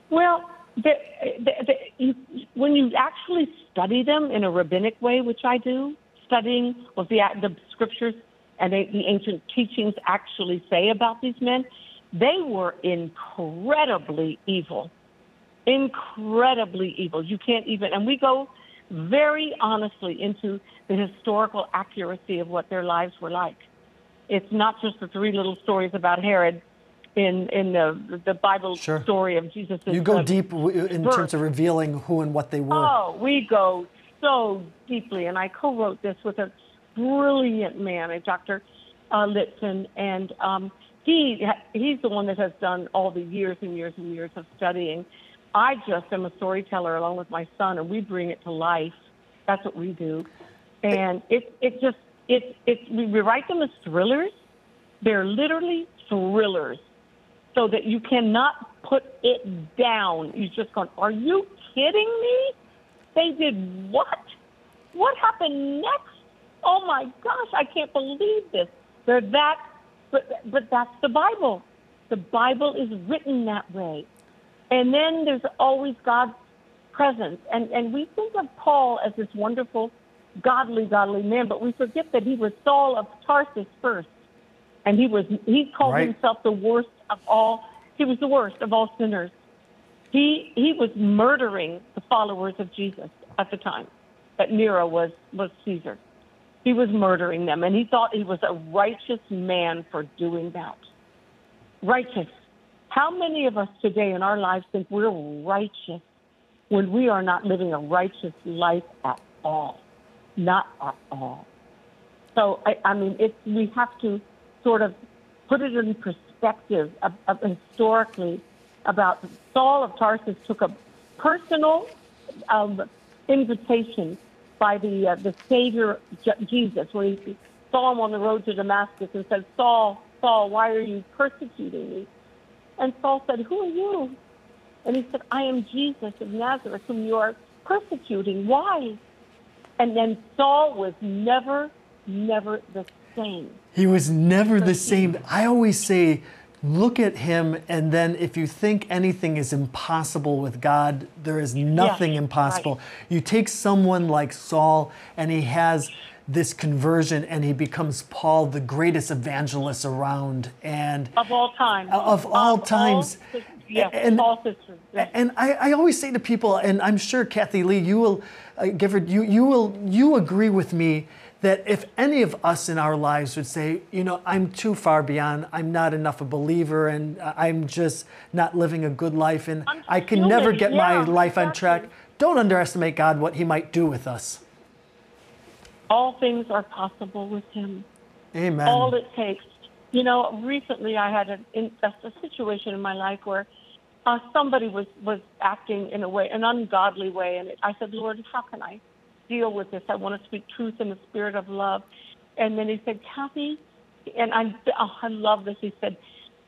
Well, when you actually study them in a rabbinic way, which I do, studying what the scriptures and the ancient teachings actually say about these men, they were incredibly evil. Incredibly evil. You can't even, and we go very honestly into the historical accuracy of what their lives were like. It's not just the three little stories about Herod in the Bible Sure. story of Jesus' You go deep in birth. terms of revealing who and what they were. Oh, we go so deeply, and I co-wrote this with a brilliant man, a Dr. Litson, and he's the one that has done all the years and years and years of studying. I just am a storyteller along with my son, and we bring it to life. That's what we do, and we write them as thrillers. They're literally thrillers, so that you cannot put it down. You just go, are you kidding me? They did what? What happened next? Oh my gosh, I can't believe this. They're that, but that's the Bible. The Bible is written that way. And then there's always God's presence. And we think of Paul as this wonderful, godly man, but we forget that he was Saul of Tarsus first. And he called himself the worst of all. He was the worst of all sinners. He was murdering the followers of Jesus at the time that Nero was Caesar. He was murdering them, and he thought he was a righteous man for doing that. Righteous. How many of us today in our lives think we're righteous when we are not living a righteous life at all? Not at all. So, we have to sort of put it in perspective historically about Saul of Tarsus took a personal invitation by the Savior Jesus, where he saw him on the road to Damascus and said, Saul, Saul, why are you persecuting me? And Saul said, who are you? And he said, I am Jesus of Nazareth, whom you are persecuting. Why? And then Saul was never the same. He was never the same. I always say, look at him, and then if you think anything is impossible with God, there is nothing impossible. Right. You take someone like Saul, and he has this conversion, and he becomes Paul, the greatest evangelist around, and of all time. Of all times. All sisters. Yes. And I always say to people, and I'm sure Kathy Lee, you will, Gifford, you agree with me that if any of us in our lives would say, I'm too far beyond, I'm not enough a believer, and I'm just not living a good life, and I can never get my life on track, don't underestimate God, what he might do with us. All things are possible with him. Amen. All it takes. Recently I had a situation in my life where somebody was acting in an ungodly way, and I said, Lord, how can I deal with this? I want to speak truth in the spirit of love. And then he said, Kathy, and I love this. He said,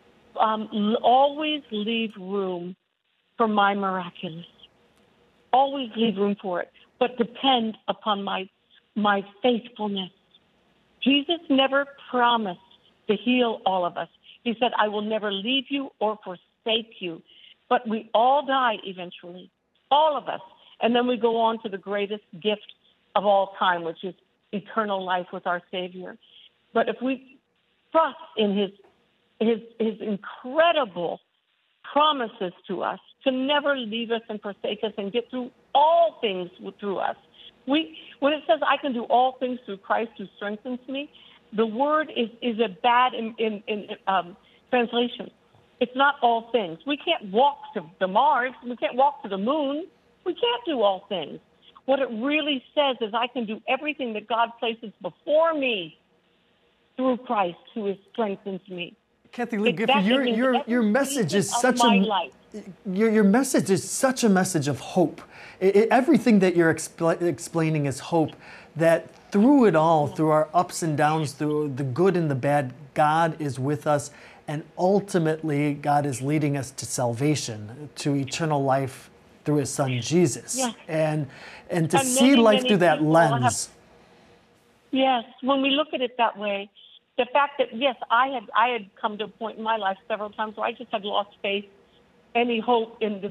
always leave room for my miraculous. Always leave room for it, but depend upon my faithfulness. Jesus never promised to heal all of us. He said, I will never leave you or forsake you. But we all die eventually, all of us. And then we go on to the greatest gift of all time, which is eternal life with our Savior. But if we trust in his incredible promises to us to never leave us and forsake us and get through all things through us. When it says I can do all things through Christ who strengthens me, the word is a bad in translation. It's not all things. We can't walk to Mars. We can't walk to the moon. We can't do all things. What it really says is I can do everything that God places before me through Christ who strengthens me. Kathy Lee Gifford, your message is such your message is such a message of hope. Everything that you're explaining is hope, that through it all, through our ups and downs, through the good and the bad, God is with us, and ultimately God is leading us to salvation, to eternal life through his son Jesus. Yes. And to see life through that lens. Yes, when we look at it that way, the fact that, yes, I had come to a point in my life several times where I just had lost faith, any hope in the